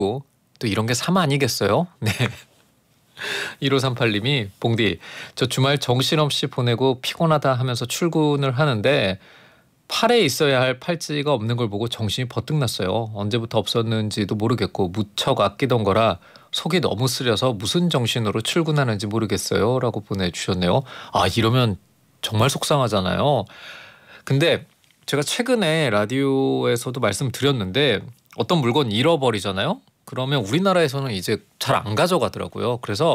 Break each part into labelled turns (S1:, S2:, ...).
S1: 또 이런 게 삶 아니겠어요? 네. 1538님이 봉디 저 주말 정신없이 보내고 피곤하다 하면서 출근을 하는데 팔에 있어야 할 팔찌가 없는 걸 보고 정신이 버뜩 났어요. 언제부터 없었는지도 모르겠고 무척 아끼던 거라 속이 너무 쓰려서 무슨 정신으로 출근하는지 모르겠어요 라고 보내주셨네요. 아 이러면 정말 속상하잖아요. 근데 제가 최근에 라디오에서도 말씀드렸는데 어떤 물건 잃어버리잖아요. 그러면 우리나라에서는 이제 잘 안 가져가더라고요. 그래서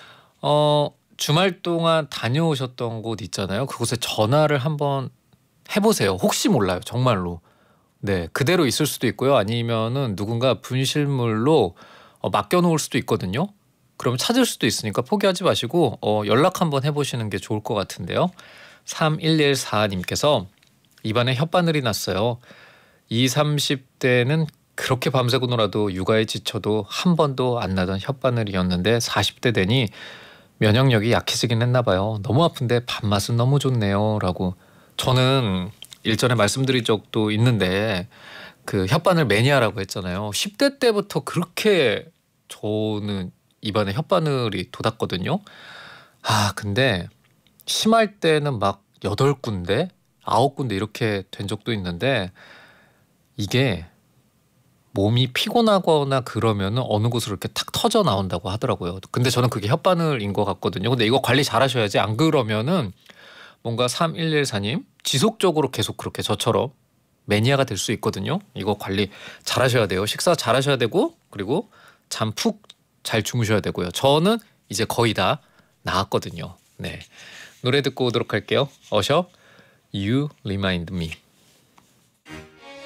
S1: 주말 동안 다녀오셨던 곳 있잖아요. 그곳에 전화를 한번 해보세요. 혹시 몰라요. 정말로. 네, 그대로 있을 수도 있고요. 아니면은 누군가 분실물로 맡겨놓을 수도 있거든요. 그럼 찾을 수도 있으니까 포기하지 마시고 연락 한번 해보시는 게 좋을 것 같은데요. 3114님께서 입안에 혓바늘이 났어요. 20, 30대는 그렇게 밤새고 놀아도 육아에 지쳐도 한 번도 안 나던 혓바늘이었는데 40대 되니 면역력이 약해지긴 했나 봐요. 너무 아픈데 밥맛은 너무 좋네요 라고. 저는 일전에 말씀드린 적도 있는데 그 혓바늘 매니아라고 했잖아요. 10대 때부터 그렇게 저는 입안에 혓바늘이 돋았거든요. 아 근데 심할 때는 막 8군데 9군데 이렇게 된 적도 있는데 이게 몸이 피곤하거나 그러면은 어느 곳으로 이렇게 탁 터져 나온다고 하더라고요. 근데 저는 그게 혓바늘인 것 같거든요. 근데 이거 관리 잘 하셔야지. 안 그러면은 뭔가 3114님 지속적으로 계속 그렇게 저처럼 매니아가 될 수 있거든요. 이거 관리 잘 하셔야 돼요. 식사 잘 하셔야 되고 그리고 잠 푹 잘 주무셔야 되고요. 저는 이제 거의 다 나았거든요. 네, 노래 듣고 오도록 할게요. 어셔 You Remind Me.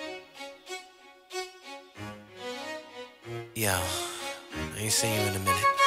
S2: Yo, I ain't seen you in a minute.